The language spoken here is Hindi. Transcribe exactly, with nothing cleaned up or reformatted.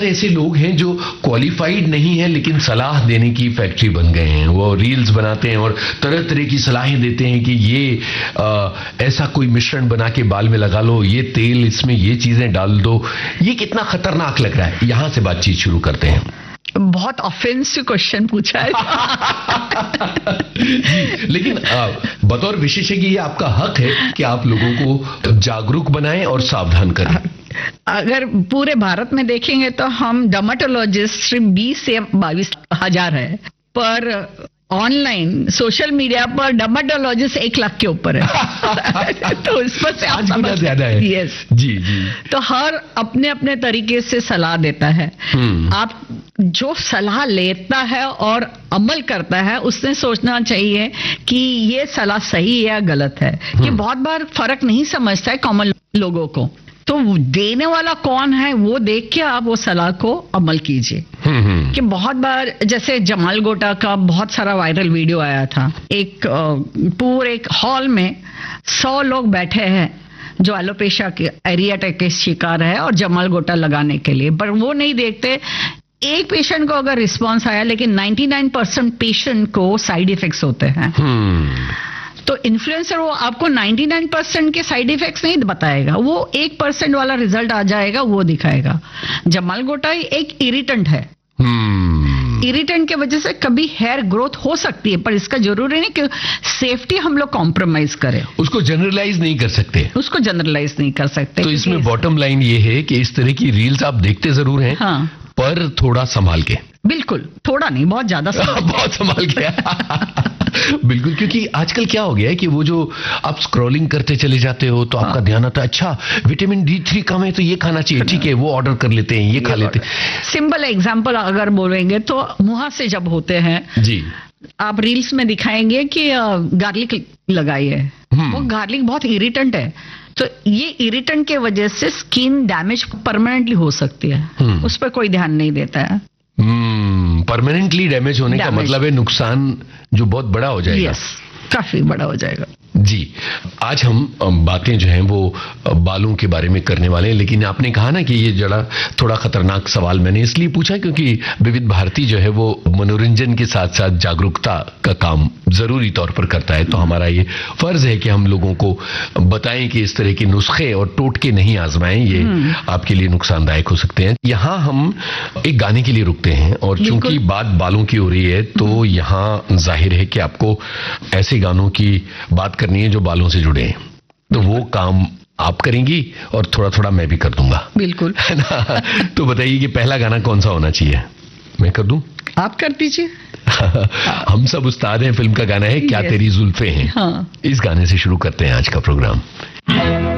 ऐसे लोग हैं जो क्वालिफाइड नहीं है लेकिन सलाह देने की फैक्ट्री बन गए हैं। वो रील्स बनाते हैं और तरह तरह की सलाहें देते हैं कि ये आ, ऐसा कोई मिश्रण बना के बाल में लगा लो, ये तेल, इसमें ये चीजें डाल दो। ये कितना खतरनाक लग रहा है? यहां से बातचीत शुरू करते हैं। बहुत ऑफेंसिव क्वेश्चन पूछा है। जी, लेकिन आ, बतौर विशेषज्ञ ये आपका हक है कि आप लोगों को जागरूक बनाएं और सावधान करें। अगर पूरे भारत में देखेंगे तो हम डर्मेटोलॉजिस्ट सिर्फ बीस से बाईस हजार है, पर ऑनलाइन सोशल मीडिया पर डर्मेटोलॉजिस्ट एक लाख के ऊपर है। तो इस पर से आज गुना ज्यादा है। यस जी जी। तो हर अपने अपने तरीके से सलाह देता है। आप जो सलाह लेता है और अमल करता है उसने सोचना चाहिए कि ये सलाह सही है या गलत है। कि बहुत बार फर्क नहीं समझता है कॉमन लोगों को, तो देने वाला कौन है वो देख के आप वो सलाह को अमल कीजिए। कि बहुत बार जैसे जमाल गोटा का बहुत सारा वायरल वीडियो आया था, एक पूरे एक हॉल में सौ लोग बैठे हैं जो एलोपेशिया के एरिया के शिकार है और जमाल गोटा लगाने के लिए, पर वो नहीं देखते एक पेशेंट को अगर रिस्पांस आया लेकिन निन्यानवे परसेंट पेशेंट को साइड इफेक्ट्स होते हैं। तो इन्फ्लुएंसर वो आपको निन्यानवे परसेंट के साइड इफेक्ट्स नहीं बताएगा, वो एक परसेंट वाला रिजल्ट आ जाएगा वो दिखाएगा। जमाल गोटा एक इरिटेंट है। इरिटेंट के वजह से कभी हेयर ग्रोथ हो सकती है, पर इसका जरूरी नहीं कि सेफ्टी हम लोग कॉम्प्रोमाइज करें। उसको जनरलाइज नहीं कर सकते। उसको जनरलाइज नहीं कर सकते। तो इसमें बॉटम लाइन ये है कि इस तरह की रील्स आप देखते जरूर हैं, हाँ, पर थोड़ा संभाल के। बिल्कुल, थोड़ा नहीं, बहुत ज्यादा बहुत संभाल के। बिल्कुल, क्योंकि आजकल क्या हो गया है कि वो जो आप स्क्रॉलिंग करते चले जाते हो तो आपका ध्यान आता है, अच्छा विटामिन डी थ्री कम है तो ये खाना चाहिए, ठीक है, वो ऑर्डर कर लेते हैं, ये खा लेते हैं। सिंपल एग्जांपल अगर बोलेंगे तो मुंह से जब होते हैं जी, आप रील्स में दिखाएंगे कि गार्लिक लगाई है, वो गार्लिक बहुत इरिटेंट है, तो ये इरिटेंट के वजह से स्किन डैमेज परमानेंटली हो सकती है, उस पर कोई ध्यान नहीं देता है। हम्म परमानेंटली डैमेज होने का मतलब है नुकसान जो बहुत बड़ा हो जाएगा। यस, काफी बड़ा हो जाएगा। जी, आज हम बातें जो हैं वो बालों के बारे में करने वाले हैं, लेकिन आपने कहा ना कि ये जरा थोड़ा खतरनाक सवाल मैंने इसलिए पूछा क्योंकि विविध भारती जो है वो मनोरंजन के साथ साथ जागरूकता का काम जरूरी तौर पर करता है। तो हमारा ये फर्ज है कि हम लोगों को बताएं कि इस तरह के नुस्खे और टोटके नहीं आजमाएं, ये आपके लिए नुकसानदायक हो सकते हैं। यहाँ हम एक गाने के लिए रुकते हैं और चूंकि बात बालों की हो रही है तो यहाँ जाहिर है कि आपको ऐसे गानों की बात करनी है जो बालों से जुड़े हैं, तो वो काम आप करेंगी और थोड़ा थोड़ा मैं भी कर दूंगा। बिल्कुल, है ना? तो बताइए कि पहला गाना कौन सा होना चाहिए? मैं कर दूं? आप कर दीजिए। हम सब उस्ताद हैं फिल्म का गाना है क्या तेरी जुल्फे हैं। हाँ। इस गाने से शुरू करते हैं आज का प्रोग्राम।